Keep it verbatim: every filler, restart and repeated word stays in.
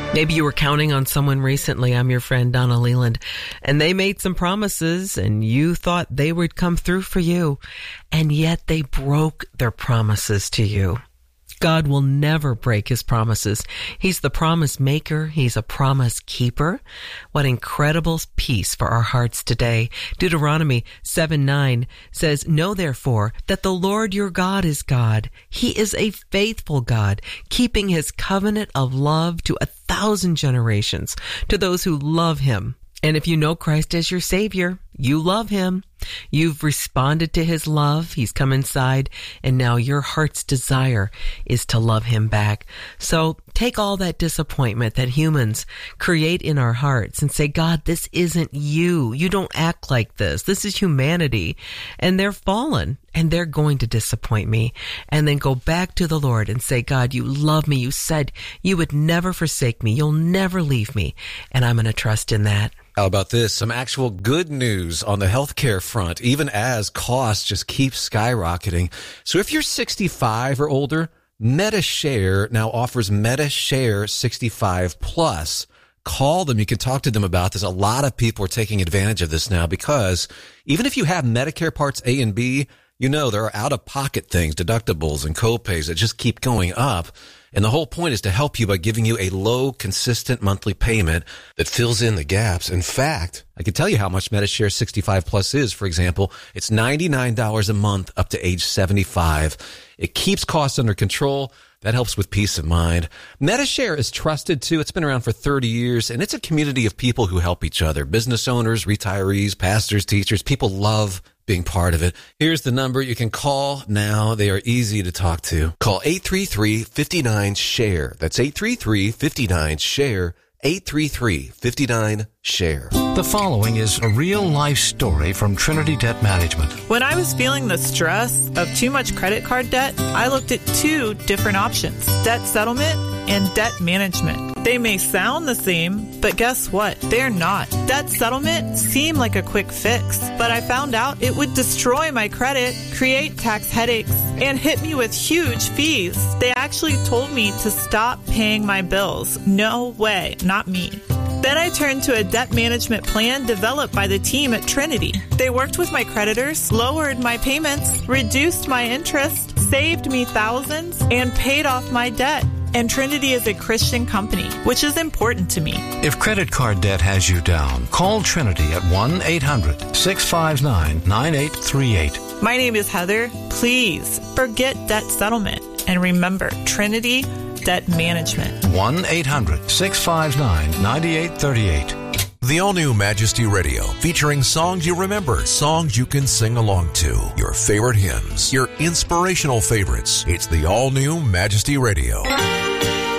Maybe you were counting on someone recently. I'm your friend, Donna Leland, and they made some promises and you thought they would come through for you, and yet they broke their promises to you. God will never break his promises. He's the promise maker. He's a promise keeper. What incredible peace for our hearts today. Deuteronomy seven nine says, "Know therefore that the Lord your God is God. He is a faithful God, keeping his covenant of love to a thousand generations, to those who love him." And if you know Christ as your Savior, you love him. You've responded to his love. He's come inside, and now your heart's desire is to love him back. So take all that disappointment that humans create in our hearts and say, God, this isn't you. You don't act like this. This is humanity. And they're fallen, and they're going to disappoint me. And then go back to the Lord and say, God, you love me. You said you would never forsake me. You'll never leave me. And I'm going to trust in that. How about this? Some actual good news on the healthcare front, even as costs just keep skyrocketing. So if you're sixty-five or older, MediShare now offers MediShare sixty-five plus. Call them. You can talk to them about this. A lot of people are taking advantage of this now because even if you have Medicare Parts A and B, you know there are out-of-pocket things, deductibles and copays that just keep going up. And the whole point is to help you by giving you a low, consistent monthly payment that fills in the gaps. In fact, I can tell you how much MediShare sixty-five plus is. For example, it's ninety-nine dollars a month up to age seventy-five. It keeps costs under control. That helps with peace of mind. MediShare is trusted too. It's been around for thirty years, and it's a community of people who help each other. Business owners, retirees, pastors, teachers. People love being part of it. Here's the number you can call now. They are easy to talk to. Call eight three three, five nine, SHARE. That's eight three three, five nine, SHARE. eight three three, five nine, SHARE. The following is a real-life story from Trinity Debt Management. When I was feeling the stress of too much credit card debt, I looked at two different options: debt settlement and debt management. They may sound the same, but guess what? They're not. Debt settlement seemed like a quick fix, but I found out it would destroy my credit, create tax headaches, and hit me with huge fees. They actually told me to stop paying my bills. No way, not me. Then I turned to a debt management plan developed by the team at Trinity. They worked with my creditors, lowered my payments, reduced my interest, saved me thousands, and paid off my debt. And Trinity is a Christian company, which is important to me. If credit card debt has you down, call Trinity at one eight hundred, six five nine, nine eight three eight. My name is Heather. Please forget debt settlement and remember Trinity Debt Management. one eight hundred, six five nine, nine eight three eight. The all-new Majesty Radio, featuring songs you remember, songs you can sing along to, your favorite hymns, your inspirational favorites. It's the all-new Majesty Radio.